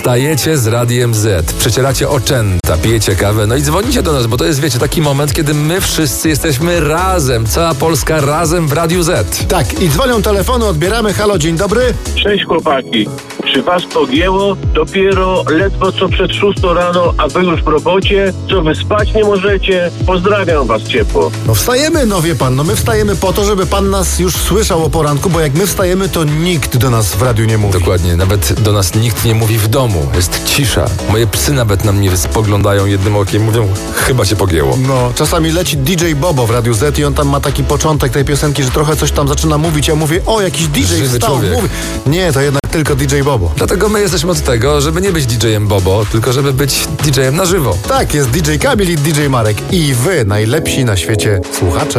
Wstajecie z Radiem Z, przecieracie oczęta, pijecie kawę, no i dzwonicie do nas, bo to jest, wiecie, taki moment, kiedy my wszyscy jesteśmy razem, cała Polska razem w Radiu Z. Tak, i dzwonią telefony, odbieramy. Halo, dzień dobry. Cześć chłopaki. Czy was pogięło? Dopiero ledwo co przed 6 rano, a wy już w robocie? Co wy spać nie możecie? Pozdrawiam was ciepło. No wstajemy, no wie pan, no my wstajemy po to, żeby pan nas już słyszał o poranku, bo jak my wstajemy, to nikt do nas w radiu nie mówi. Dokładnie, nawet do nas nikt nie mówi w domu, jest cisza. Moje psy nawet na mnie spoglądają jednym okiem, mówią, chyba się pogięło. No, czasami leci DJ Bobo w Radiu Z i on tam ma taki początek tej piosenki, że trochę coś tam zaczyna mówić, ja mówię, o, jakiś DJ Żywy wstał, człowiek. mówi. Nie, to jednak tylko DJ Bobo. Dlatego my jesteśmy od tego, żeby nie być DJ-em Bobo, tylko żeby być DJ-em na żywo. Tak, jest DJ Kamil i DJ Marek i wy, najlepsi na świecie słuchacze.